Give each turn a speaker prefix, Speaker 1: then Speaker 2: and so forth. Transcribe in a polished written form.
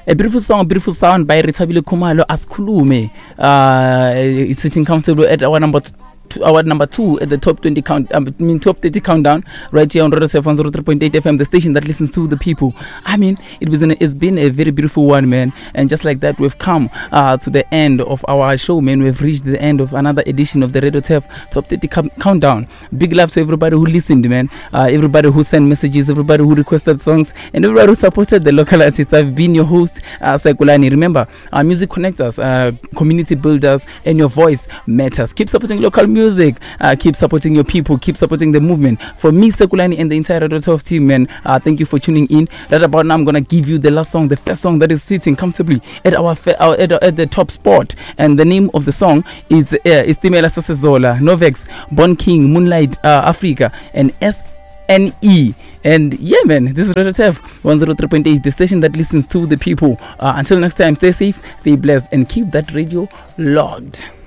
Speaker 1: A beautiful song, a beautiful sound by Rethabile Khumalo, Asikhulume. It's sitting comfortable at our number two at the top 20 top 30 countdown right here on Road 103.8 FM, the station that listens to the people. I mean, it's been a very beautiful one, man. And just like that, we've come to the end of our show, man. We've reached the end of another edition of the Radio Tef Top 30 Countdown. Big love to everybody who listened, man. Everybody who sent messages, everybody who requested songs, and everybody who supported the local artists. I've been your host, Sekulani. Remember, music connects us, community builders, and your voice matters. Keep supporting local music, keep supporting your people, keep supporting the movement. For me, Sekulani, and the entire Radio Tef team, man, thank you for tuning in. Right about now, I'm gonna give you the last song, the first song that is sitting comfortably at at the top spot, and the name of the song is Istimela Sasezola, Novex, Bon King, Moonlight Africa, and SNE. And yeah, man, this is Radio Tef 103.8, the station that listens to the people. Until next time, stay safe, stay blessed, and keep that radio logged.